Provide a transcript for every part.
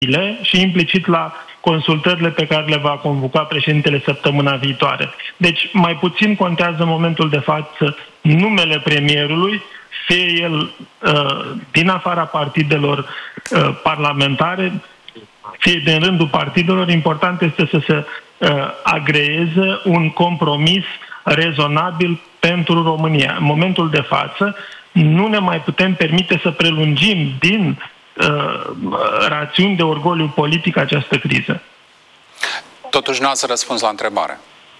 și implicit la consultările pe care le va convoca președintele săptămâna viitoare. Deci mai puțin contează în momentul de față numele premierului, fie el din afara partidelor parlamentare, fie din rândul partidelor. Important este să se agreeze un compromis rezonabil pentru România. În momentul de față nu ne mai putem permite să prelungim din rațiuni de orgoliu politic această criză. Totuși nu ați răspuns la întrebare.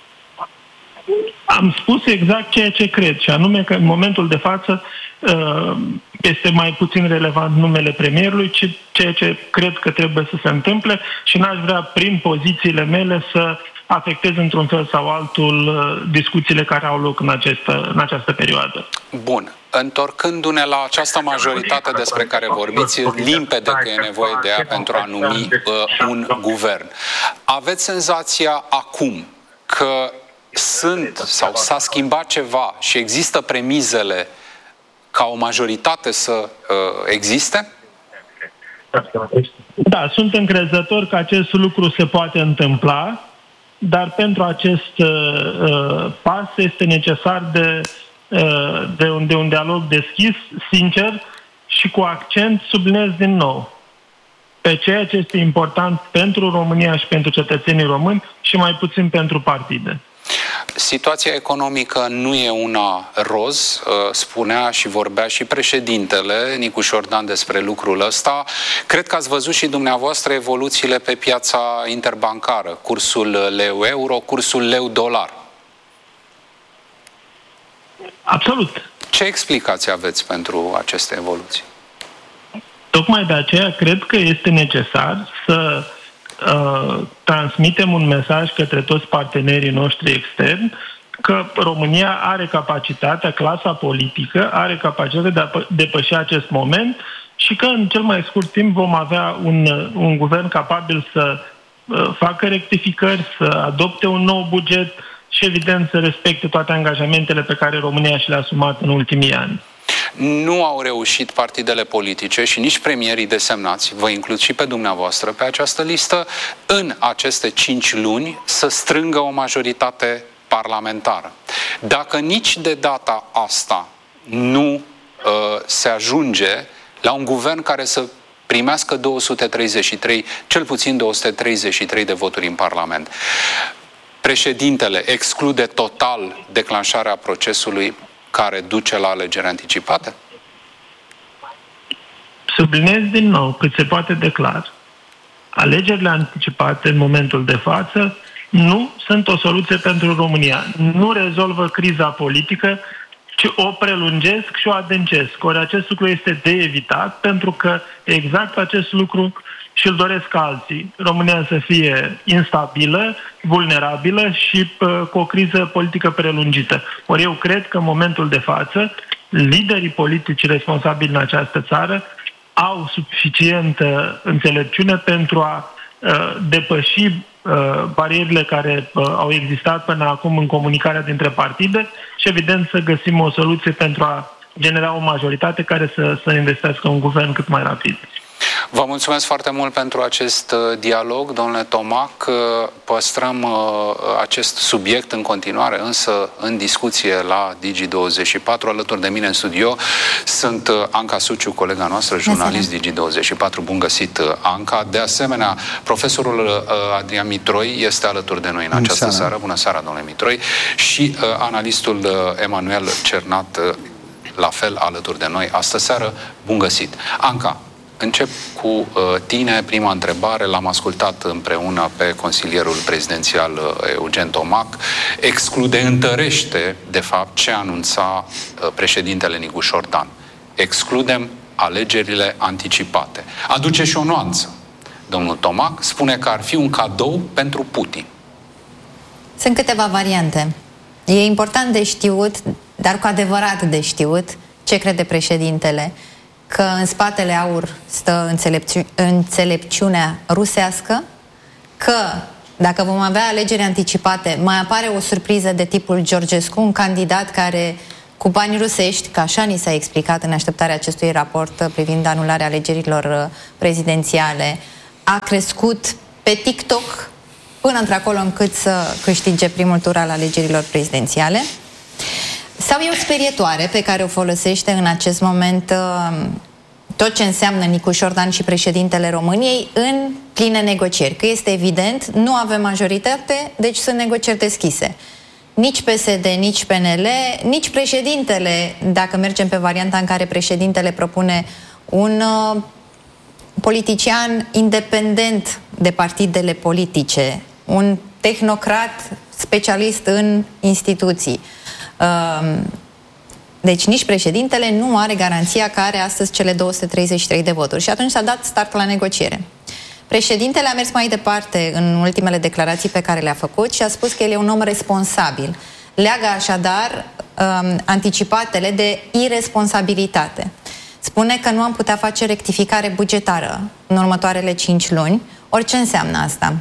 Am spus exact ceea ce cred, și anume că în momentul de față este mai puțin relevant numele premierului, ci ceea ce cred că trebuie să se întâmple, și n-aș vrea prin pozițiile mele să afectez într-un fel sau altul discuțiile care au loc în această perioadă. Bun. Întorcându-ne la această majoritate despre care vorbiți, limpede că e nevoie de ea pentru a numi un guvern. Aveți senzația acum că s-a schimbat ceva și există premizele ca o majoritate să existe? Da, sunt încrezător că acest lucru se poate întâmpla, dar pentru acest pas este necesar de un dialog deschis, sincer și cu accent, subliniez din nou, pe ceea ce este important pentru România și pentru cetățenii români și mai puțin pentru partide. Situația economică nu e una roz, spunea și vorbea și președintele Nicu Șordan despre lucrul ăsta. Cred că ați văzut și dumneavoastră evoluțiile pe piața interbancară, cursul leu-euro, cursul leu-dolar. Absolut. Ce explicații aveți pentru aceste evoluții? Tocmai de aceea cred că este necesar să transmitem un mesaj către toți partenerii noștri externi că România are capacitatea, clasa politică are capacitatea de a depăși acest moment și că în cel mai scurt timp vom avea un guvern capabil să facă rectificări, să adopte un nou buget și evident să respecte toate angajamentele pe care România și le-a asumat în ultimii ani. Nu au reușit partidele politice și nici premierii desemnați, vă includ și pe dumneavoastră pe această listă, în aceste 5 luni să strângă o majoritate parlamentară. Dacă nici de data asta nu se ajunge la un guvern care să primească 233, cel puțin 233 de voturi în Parlament, președintele exclude total declanșarea procesului care duce la alegeri anticipate? Subliniez din nou, cât se poate de clar, alegerile anticipate în momentul de față nu sunt o soluție pentru România. Nu rezolvă criza politică, ci o prelungesc și o adâncesc. Ori acest lucru este de evitat, pentru că exact acest lucru și-l doresc alții. România să fie instabilă, vulnerabilă și cu o criză politică prelungită. Ori eu cred că în momentul de față, liderii politici responsabili în această țară au suficientă înțelepciune pentru a depăși barierele care au existat până acum în comunicarea dintre partide și evident să găsim o soluție pentru a genera o majoritate care să investească un guvern cât mai rapid. Vă mulțumesc foarte mult pentru acest dialog, domnule Tomac. Păstrăm acest subiect în continuare, însă în discuție la Digi24. Alături de mine în studio sunt Anca Suciu, colega noastră, jurnalist Digi24. Bun găsit, Anca. De asemenea, profesorul Adrian Mitroi este alături de noi în această seară. Bună seara, domnule Mitroi. Și analistul Emanuel Cernat, la fel, alături de noi astă seară. Bun găsit. Anca, încep cu tine. Prima întrebare, l-am ascultat împreună pe consilierul prezidențial Eugen Tomac. Întărește, de fapt, ce anunța președintele Nicu Șordan. Excludem alegerile anticipate. Aduce și o nuanță. Domnul Tomac spune că ar fi un cadou pentru Putin. Sunt câteva variante. E important de știut, dar cu adevărat de știut, ce crede președintele. Că în spatele AUR stă înțelepciunea rusească, că dacă vom avea alegeri anticipate, mai apare o surpriză de tipul Georgescu, un candidat care cu bani rusești, că așa ni s-a explicat în așteptarea acestui raport privind anularea alegerilor prezidențiale, a crescut pe TikTok până într-acolo încât să câștige primul tur al alegerilor prezidențiale. Sau e o sperietoare pe care o folosește în acest moment tot ce înseamnă Nicu Șordan și președintele României în pline negocieri. Că este evident, nu avem majoritate, deci sunt negocieri deschise. Nici PSD, nici PNL, nici președintele, dacă mergem pe varianta în care președintele propune un politician independent de partidele politice, un tehnocrat specialist în instituții. Deci nici președintele nu are garanția că are astăzi cele 233 de voturi. Și atunci s-a dat start la negociere. Președintele a mers mai departe în ultimele declarații pe care le-a făcut și a spus că el e un om responsabil. Leagă așadar anticipatele de irresponsabilitate. Spune că nu am putea face rectificare bugetară în următoarele 5 luni. Orice înseamnă asta?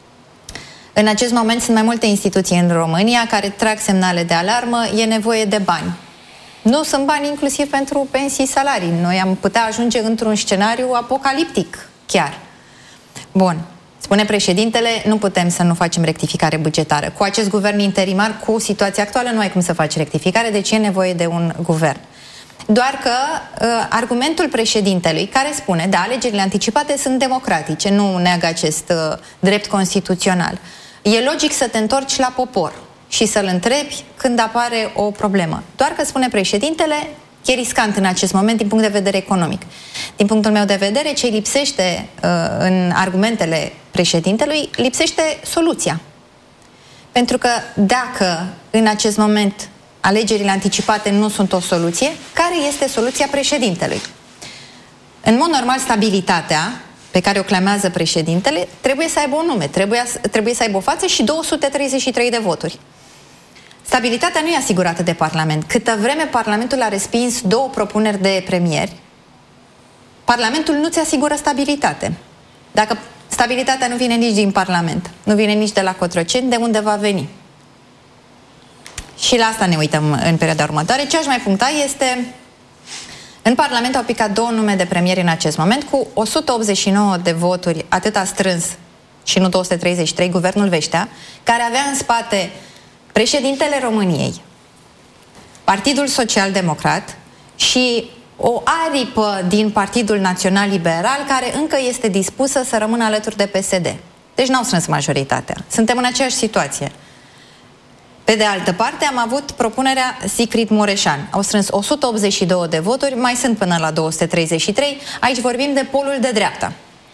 În acest moment sunt mai multe instituții în România care trag semnale de alarmă, e nevoie de bani. Nu sunt bani inclusiv pentru pensii, salarii. Noi am putea ajunge într-un scenariu apocaliptic chiar. Bun. Spune președintele, nu putem să nu facem rectificare bugetară. Cu acest guvern interimar, cu situația actuală, nu ai cum să faci rectificare, deci e nevoie de un guvern. Doar că argumentul președintelui, care spune, da, alegerile anticipate sunt democratice, nu neagă acest drept constituțional. E logic să te întorci la popor și să-l întrebi când apare o problemă. Doar că, spune președintele, e riscant în acest moment din punct de vedere economic. Din punctul meu de vedere, ce lipsește în argumentele președintelui, lipsește soluția. Pentru că dacă în acest moment alegerile anticipate nu sunt o soluție, care este soluția președintelui? În mod normal, stabilitatea pe care o clamează președintele trebuie să aibă un nume, trebuie să aibă o față și 233 de voturi. Stabilitatea nu e asigurată de Parlament. Câtă vreme Parlamentul a respins 2 propuneri de premieri, Parlamentul nu ți asigură stabilitate. Dacă stabilitatea nu vine nici din Parlament, nu vine nici de la Cotroceni, de unde va veni? Și la asta ne uităm în perioada următoare. Ce aș mai puncta este, în Parlament au picat 2 nume de premieri în acest moment, cu 189 de voturi, atât a strâns și nu 233, guvernul Veștea, care avea în spate președintele României, Partidul Social Democrat și o aripă din Partidul Național Liberal, care încă este dispusă să rămână alături de PSD. Deci n-au strâns majoritatea. Suntem în aceeași situație. Pe de altă parte, am avut propunerea Sigrid Mureșan. Au strâns 182 de voturi, mai sunt până la 233. Aici vorbim de polul de dreapta.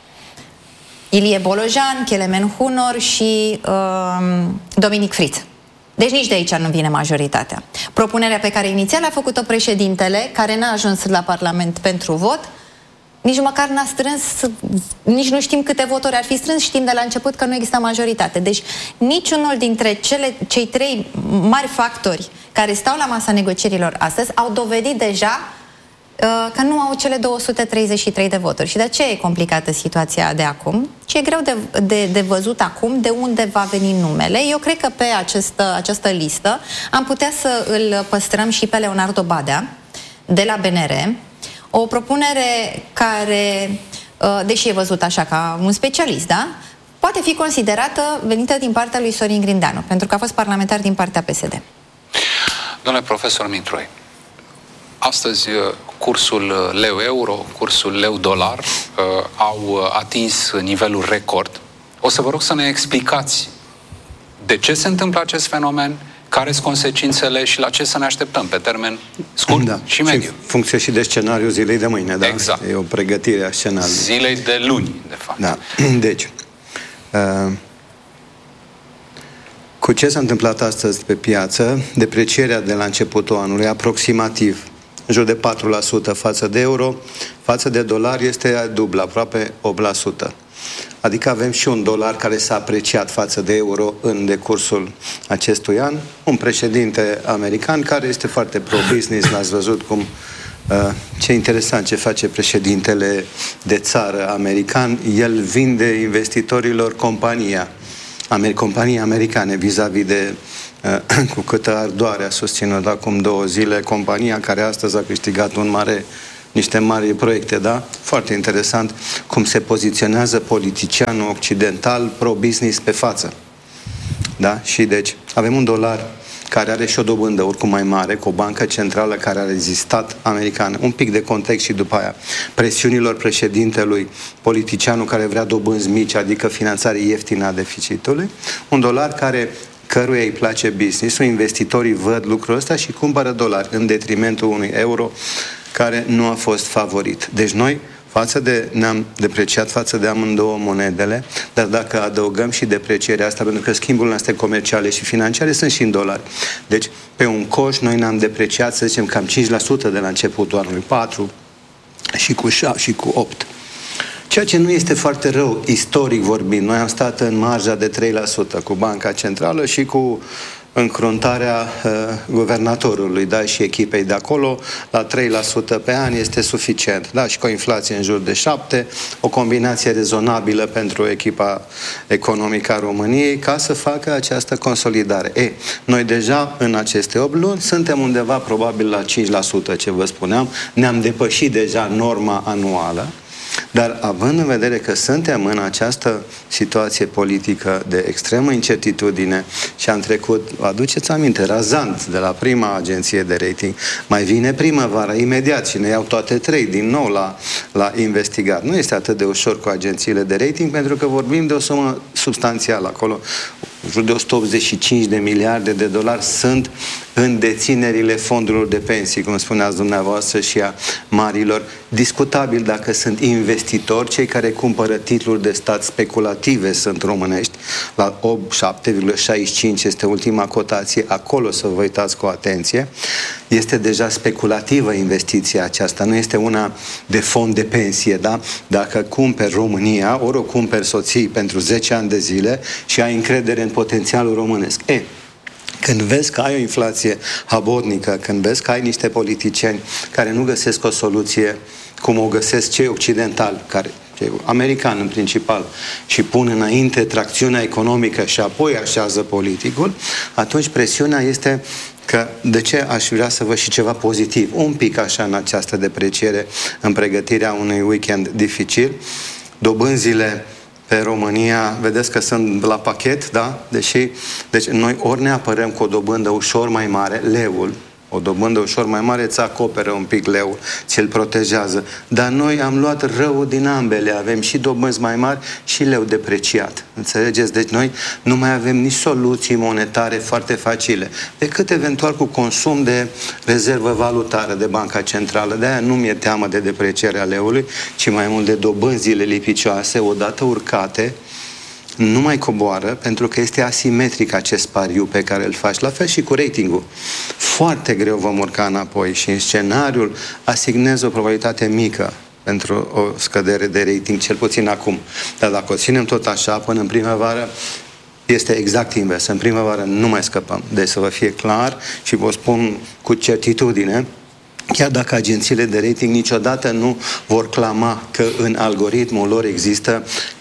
Ilie Bolojan, Kelemen Hunor și Dominic Friț. Deci nici de aici nu vine majoritatea. Propunerea pe care inițial a făcut-o președintele, care n-a ajuns la Parlament pentru vot, nici măcar n-a strâns, nici nu știm câte voturi ar fi strâns, știm de la început că nu există majoritate. Deci niciunul dintre cei 3 mari factori care stau la masa negocierilor astăzi au dovedit deja că nu au cele 233 de voturi. Și de aceea e complicată situația de acum și e greu de văzut acum de unde va veni numele. Eu cred că pe această listă am putea să îl păstrăm și pe Leonardo Badea de la BNR, o propunere care, deși e văzut așa ca un specialist, da? Poate fi considerată venită din partea lui Sorin Grindeanu, pentru că a fost parlamentar din partea PSD. Domnule profesor Mitroi, astăzi cursul leu-euro, cursul leu-dolar au atins niveluri record. O să vă rog să ne explicați de ce se întâmplă acest fenomen, care sunt consecințele și la ce să ne așteptăm pe termen scurt și mediu. Funcție și de scenariul zilei de mâine, da? Exact. E o pregătire a scenariului. Zilei de luni, de fapt. Da. Deci, cu ce s-a întâmplat astăzi pe piață? Deprecierea de la începutul anului, aproximativ în jur de 4% față de euro, față de dolar este dublu, aproape 8%. Adică avem și un dolar care s-a apreciat față de euro în decursul acestui an. Un președinte american care este foarte pro-business, l-ați văzut cum ce interesant ce face președintele de țară american. El vinde investitorilor companii americane vis-a-vis de cu câtă ardoare a susținut acum 2 zile compania care astăzi a câștigat un mare niște mari proiecte, da? Foarte interesant cum se poziționează politicianul occidental pro-business pe față. Da? Și deci avem un dolar care are și o dobândă oricum mai mare, cu o bancă centrală care a rezistat americană. Un pic de context și după aia presiunilor președintelui, politicianul care vrea dobânzi mici, adică finanțare ieftină a deficitului. Un dolar căruia îi place business-ul, investitorii văd lucrul ăsta și cumpără dolari în detrimentul unui euro care nu a fost favorit. Deci noi ne-am depreciat față de amândouă monedele, dar dacă adăugăm și deprecierea asta, pentru că schimburile astea comerciale și financiare sunt și în dolari. Deci, pe un coș, noi ne-am depreciat, să zicem, cam 5% de la începutul anului, 4 și cu 6 și cu 8. Ceea ce nu este foarte rău, istoric vorbind. Noi am stat în marja de 3% cu Banca Centrală și cu încruntarea guvernatorului, da, și echipei de acolo, la 3% pe an este suficient. Da, și cu o inflație în jur de 7%, o combinație rezonabilă pentru echipa economică a României ca să facă această consolidare. Noi deja în aceste 8 luni suntem undeva probabil la 5%, ce vă spuneam, ne-am depășit deja norma anuală. Dar având în vedere că suntem în această situație politică de extremă incertitudine și am trecut, vă aduceți aminte, razant de la prima agenție de rating, mai vine primăvara imediat și ne iau toate 3 din nou la investigat. Nu este atât de ușor cu agențiile de rating pentru că vorbim de o sumă substanțială acolo. În jur de 185 de miliarde de dolari sunt în deținerile fondurilor de pensii, cum spuneați dumneavoastră, și a marilor. Discutabil dacă sunt investitori, cei care cumpără titluri de stat speculative sunt românești, la 7,65 este ultima cotație, acolo să vă uitați cu atenție. Este deja speculativă investiția aceasta, nu este una de fond de pensie, da? Dacă cumperi România, ori o cumperi soții pentru 10 ani de zile și ai încredere în potențialul românesc. Când vezi că ai o inflație habotnică, când vezi că ai niște politicieni care nu găsesc o soluție cum o găsesc cei occidentali, cei americani în principal, și pun înainte tracțiunea economică și apoi așează politicul, atunci presiunea este că de ce aș vrea să văd și ceva pozitiv, un pic așa în această depreciere, în pregătirea unui weekend dificil. Dobânzile pe România, vedeți că sunt la pachet, da? Deci noi ori ne apărăm cu o dobândă ușor mai mare, leul, o dobândă ușor mai mare îți acoperă un pic leul, ți-l protejează. Dar noi am luat răul din ambele, avem și dobânzi mai mari și leu depreciat. Înțelegeți? Deci noi nu mai avem nici soluții monetare foarte facile, decât eventual cu consum de rezervă valutară de Banca Centrală. De-aia nu mi-e teamă de deprecierea leului, ci mai mult de dobânzile lipicioase, odată urcate, nu mai coboară, pentru că este asimetric acest pariu pe care îl faci. La fel și cu ratingul. Foarte greu vom urca înapoi și în scenariul asignez o probabilitate mică pentru o scădere de rating, cel puțin acum. Dar dacă o ținem tot așa, până în primăvară, este exact invers. În primăvară nu mai scăpăm. Deci să vă fie clar și vă spun cu certitudine, chiar dacă agențiile de rating niciodată nu vor clama că în algoritmul lor există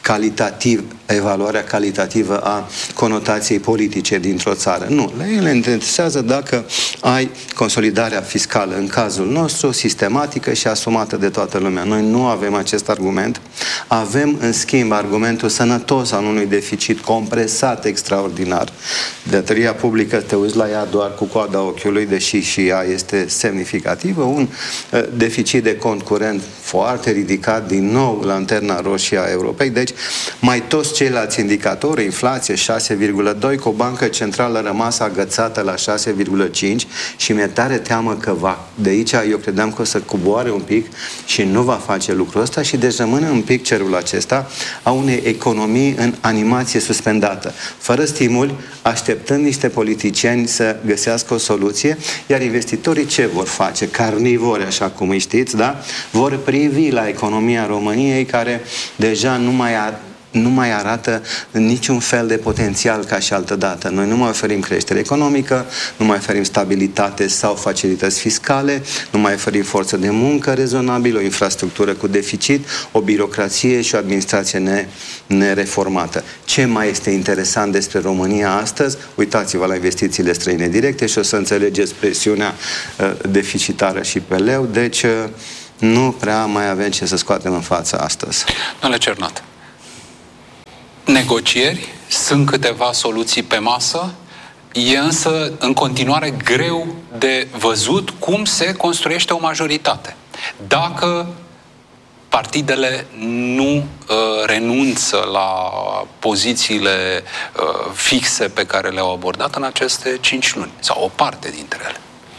evaluarea calitativă a conotației politice dintr-o țară. Nu. Ele interesează dacă ai consolidarea fiscală, în cazul nostru, sistematică și asumată de toată lumea. Noi nu avem acest argument. Avem, în schimb, argumentul sănătos al unui deficit compresat extraordinar. Datoria publică, te uiți la ea doar cu coada ochiului, deși și ea este semnificativă. Un deficit de cont curent foarte ridicat, din nou, lanterna roșie a Europei. Deci, mai toți ceilalți indicatori, inflație 6,2, cu o bancă centrală rămasă agățată la 6,5 și mi-e tare teamă că de aici eu credeam că o să coboare un pic și nu va face lucrul ăsta și deci rămâne un pic cerul acesta a unei economii în animație suspendată, fără stimuli, așteptând niște politicieni să găsească o soluție, iar investitorii ce vor face? Carnivori, așa cum îi știți, da? Vor privi la economia României, care deja nu mai arată niciun fel de potențial ca și altădată. Noi nu mai oferim creștere economică, nu mai oferim stabilitate sau facilități fiscale, nu mai oferim forță de muncă rezonabilă, o infrastructură cu deficit, o birocrație și o administrație nereformată. Ce mai este interesant despre România astăzi? Uitați-vă la investițiile străine directe și o să înțelegeți presiunea deficitară și pe leu. Deci nu prea mai avem ce să scoatem în față astăzi. Domnule Cernat, negocieri, sunt câteva soluții pe masă, e însă în continuare greu de văzut cum se construiește o majoritate. Dacă partidele nu renunță la pozițiile fixe pe care le-au abordat în aceste 5 luni, sau o parte dintre ele.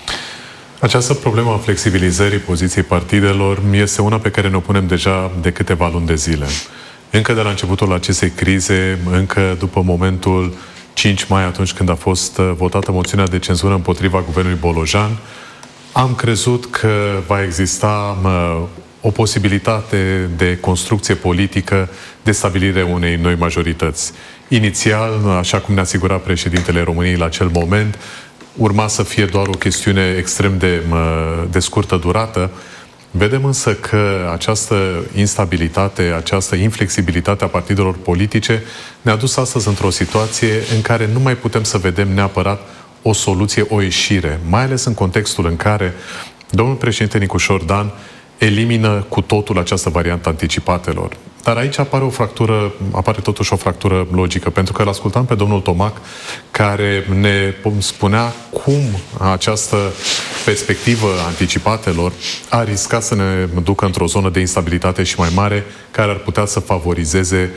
Această problemă a flexibilizării poziției partidelor este una pe care ne-o punem deja de câteva luni de zile. Încă de la începutul acestei crize, încă după momentul 5 mai, atunci când a fost votată moțiunea de cenzură împotriva guvernului Bolojan, am crezut că va exista o posibilitate de construcție politică, de stabilire unei noi majorități. Inițial, așa cum ne asigura președintele României la acel moment, urma să fie doar o chestiune extrem de scurtă durată. Vedem însă că această instabilitate, această inflexibilitate a partidelor politice ne-a dus astăzi într-o situație în care nu mai putem să vedem neapărat o soluție, o ieșire, mai ales în contextul în care domnul președinte Nicușor Dan elimină cu totul această variantă anticipatelor. Dar aici apare totuși o fractură logică, pentru că îl ascultam pe domnul Tomac, care ne spunea cum această perspectivă anticipatelor a riscat să ne ducă într-o zonă de instabilitate și mai mare, care ar putea să favorizeze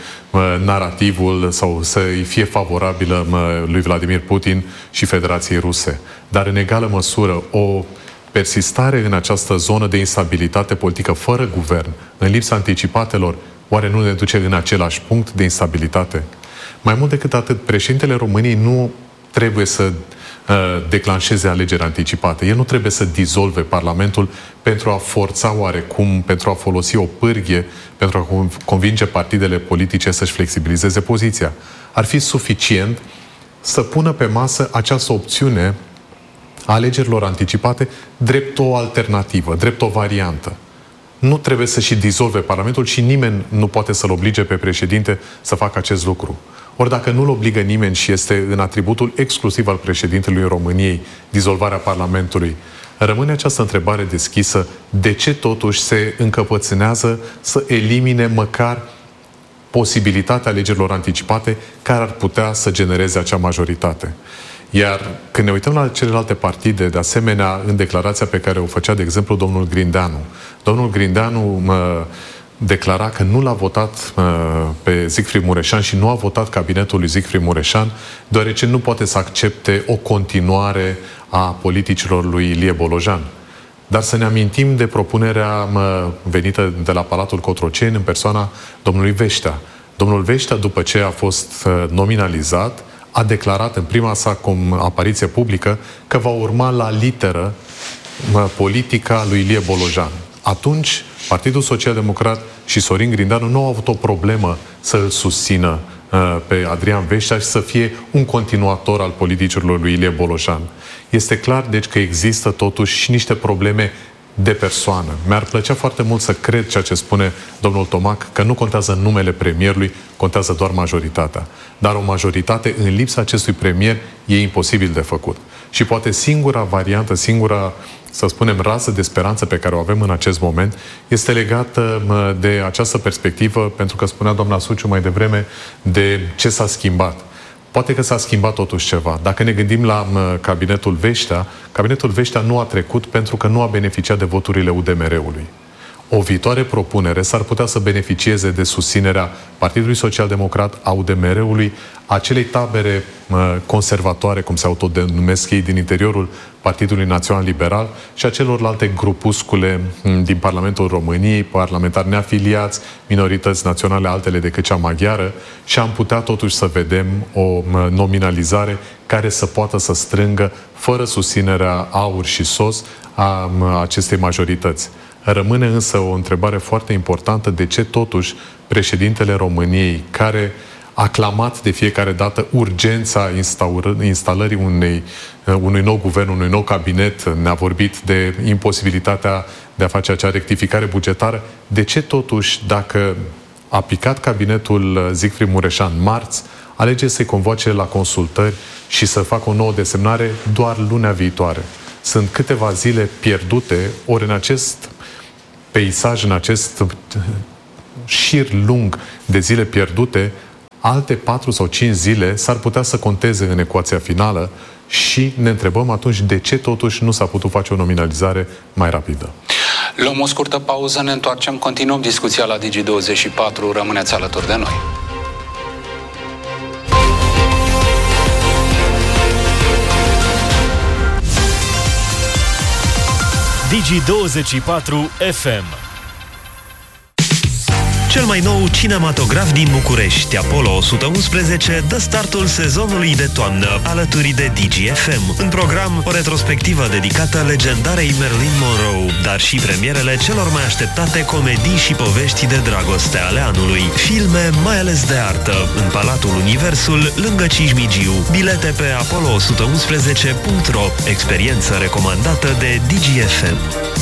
narativul sau să-i fie favorabilă lui Vladimir Putin și Federației Ruse. Dar în egală măsură, o persistare în această zonă de instabilitate politică fără guvern, în lipsa anticipatelor, oare nu ne duce în același punct de instabilitate? Mai mult decât atât, președintele României nu trebuie să declanșeze alegeri anticipate. El nu trebuie să dizolve Parlamentul pentru a forța oarecum, pentru a folosi o pârghie, pentru a convinge partidele politice să-și flexibilizeze poziția. Ar fi suficient să pună pe masă această opțiune a alegerilor anticipate drept o alternativă, drept o variantă. Nu trebuie să și dizolve Parlamentul și nimeni nu poate să-l oblige pe președinte să facă acest lucru. Ori dacă nu-l obligă nimeni și este în atributul exclusiv al președintelui României dizolvarea Parlamentului, rămâne această întrebare deschisă: de ce totuși se încăpățânează să elimine măcar posibilitatea alegerilor anticipate care ar putea să genereze acea majoritate? Iar când ne uităm la celelalte partide, de asemenea, în declarația pe care o făcea, de exemplu, domnul Grindeanu declara că nu l-a votat pe Siegfried Mureșan și nu a votat cabinetul lui Siegfried Mureșan, deoarece nu poate să accepte o continuare a politicilor lui Ilie Bolojan. Dar să ne amintim de propunerea venită de la Palatul Cotroceni în persoana domnului Veștea. Domnul Veștea, după ce a fost nominalizat, a declarat în prima sa apariție publică că va urma la literă politica lui Ilie Bolojan. Atunci, Partidul Social Democrat și Sorin Grindeanu nu au avut o problemă să îl susțină pe Adrian Veștea și să fie un continuator al politicilor lui Ilie Bolojan. Este clar, deci, că există totuși și niște probleme de persoană. Mi-ar plăcea foarte mult să cred ceea ce spune domnul Tomac, că nu contează numele premierului, contează doar majoritatea. Dar o majoritate în lipsa acestui premier e imposibil de făcut. Și poate singura variantă, să spunem, rază de speranță pe care o avem în acest moment este legată de această perspectivă, pentru că spunea doamna Suciu mai devreme de ce s-a schimbat. Poate că s-a schimbat totuși ceva. Dacă ne gândim la cabinetul Veștea nu a trecut pentru că nu a beneficiat de voturile UDMR-ului. O viitoare propunere s-ar putea să beneficieze de susținerea Partidului Social Democrat, a UDMR-ului, acelei tabere conservatoare, cum se autodenumesc ei, din interiorul Partidului Național Liberal și a celorlalte grupuscule din Parlamentul României, parlamentari neafiliați, minorități naționale altele decât cea maghiară, și am putea totuși să vedem o nominalizare care să poată să strângă, fără susținerea AUR și SOS, a acestei majorități. Rămâne însă o întrebare foarte importantă: de ce totuși președintele României, care a clamat de fiecare dată urgența instalării unui nou guvern, unui nou cabinet, ne-a vorbit de imposibilitatea de a face acea rectificare bugetară, de ce totuși, dacă a picat cabinetul Siegfried Mureșan marți, alege să-i convoace la consultări și să facă o nouă desemnare doar lunea viitoare? Sunt câteva zile pierdute, ori în acest peisaj, în acest șir lung de zile pierdute, alte 4 sau 5 zile s-ar putea să conteze în ecuația finală și ne întrebăm atunci de ce totuși nu s-a putut face o nominalizare mai rapidă. Luăm o scurtă pauză, ne întoarcem, continuăm discuția la Digi24, rămâneți alături de noi. Digi24 FM. Cel mai nou cinematograf din București, Apollo 111, dă startul sezonului de toamnă, alături de Digi-FM. În program, o retrospectivă dedicată legendarei Marilyn Monroe, dar și premierele celor mai așteptate comedii și povești de dragoste ale anului. Filme mai ales de artă, în Palatul Universul, lângă Cismigiu. Bilete pe apollo111.ro. Experiență recomandată de Digi-FM.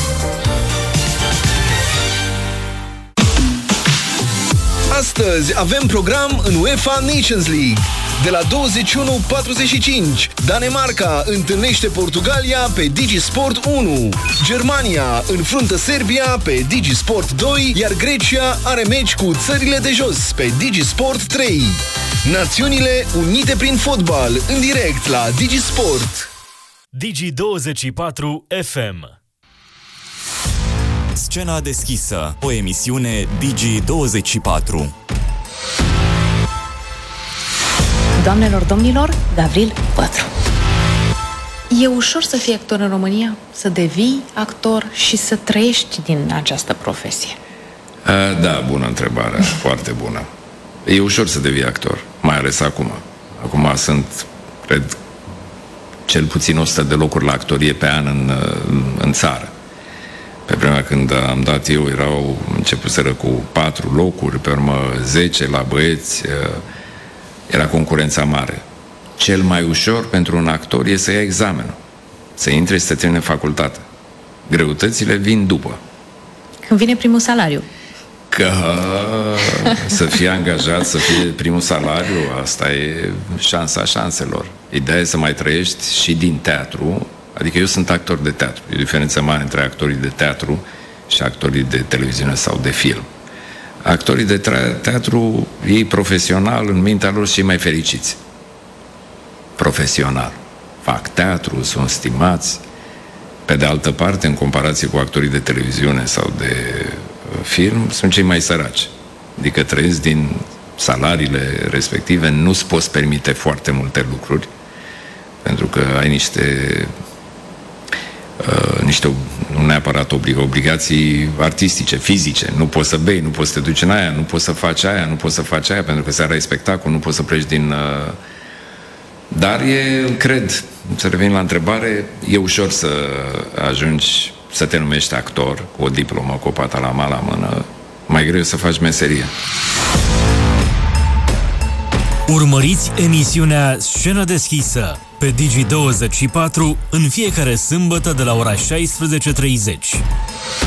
Astăzi avem program în UEFA Nations League. De la 21:45, Danemarca întâlnește Portugalia pe Digisport 1. Germania înfruntă Serbia pe Digisport 2, iar Grecia are meci cu țările de jos pe Digisport 3. Națiunile unite prin fotbal, în direct la Digisport. Digi24 FM. Scena deschisă, o emisiune Digi24. Doamnelor, domnilor, Gavril Pătru. E ușor să fii actor în România? Să devii actor și să trăiești din această profesie? Da, bună întrebare, foarte bună. E ușor să devii actor, mai ales acum. Acum sunt, cred, cel puțin 100 de locuri la actorie pe an în țară. Pe vremea când am dat eu, începuseră cu 4 locuri, pe urmă 10 la băieți, era concurența mare. Cel mai ușor pentru un actor e să ia examenul, să intre și să termine facultatea. Greutățile vin după. Când vine primul salariu. Că să fie angajat, să fie primul salariu, asta e șansa șanselor. Ideea e să mai trăiești și din teatru. Adică eu sunt actor de teatru. E o diferență mare între actorii de teatru și actorii de televiziune sau de film. Actorii de teatru, ei profesional, în mintea lor, și mai fericiți. Profesional. Fac teatru, sunt stimați. Pe de altă parte, în comparație cu actorii de televiziune sau de film, sunt cei mai săraci. Adică trăiesc din salariile respective, nu-ți poți permite foarte multe lucruri, pentru că ai niște nu neapărat obligații artistice, fizice. Nu poți să bei, nu poți să te duci în aia, nu poți să faci aia, nu poți să faci aia, pentru că seara e spectacol, nu poți să pleci din... Dar cred, să revin la întrebare, e ușor să ajungi să te numești actor cu o diplomă, cu o patalama la mână. Mai greu să faci meserie. Urmăriți emisiunea Scenă deschisă pe Digi24 în fiecare sâmbătă de la ora 16:30.